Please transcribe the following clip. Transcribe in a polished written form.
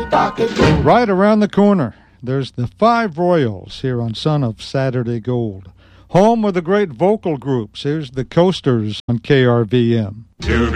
Right around the corner, there's the Five Royals here on Son of Saturday Gold. Home of the great vocal groups. Here's the Coasters on KRVM. To